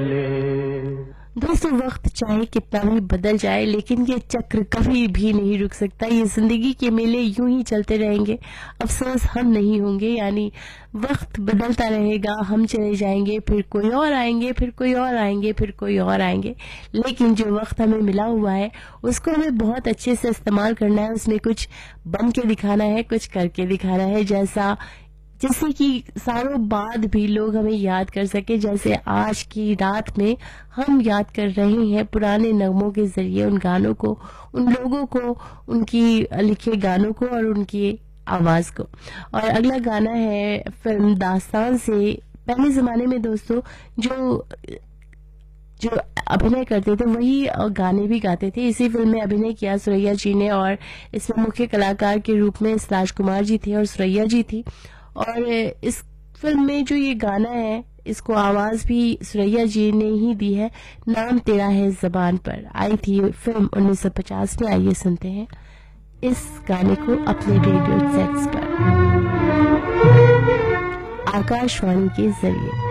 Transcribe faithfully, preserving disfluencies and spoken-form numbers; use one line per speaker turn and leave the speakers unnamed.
दोस्तों, वक्त चाहे कितना भी बदल जाए लेकिन ये चक्र कभी भी नहीं रुक सकता। ये जिंदगी के मेले यूं ही चलते रहेंगे। अफसोस हम नहीं होंगे, यानी वक्त बदलता रहेगा, हम चले जाएंगे, फिर कोई और आएंगे, फिर कोई और आएंगे, फिर कोई और आएंगे। लेकिन जो वक्त हमें मिला हुआ है उसको हमें बहुत अच्छे से इस्तेमाल करना है। उसमें कुछ बन के दिखाना है, कुछ करके दिखाना है, जैसा जिससे कि सालों बाद भी लोग हमें याद कर सके। जैसे आज की रात में हम याद कर रहे हैं पुराने नगमों के जरिए उन गानों को, उन लोगों को, उनकी लिखे गानों को और उनकी आवाज को। और अगला गाना है फिल्म दास्तान से। पहले जमाने में दोस्तों जो जो अभिनय करते थे वही गाने भी गाते थे। इसी फिल्म में अभिनय किया सुरैया जी ने और इसमें मुख्य कलाकार के रूप में राजकुमार जी थे और सुरैया जी थी। और इस फिल्म में जो ये गाना है इसको आवाज भी सुरैया जी ने ही दी है। नाम तेरा है ज़बान पर आई थी फिल्म उन्नीस सौ पचास में। आइए सुनते हैं इस गाने को अपने रेडियो सेट्स पर आकाशवाणी के जरिए।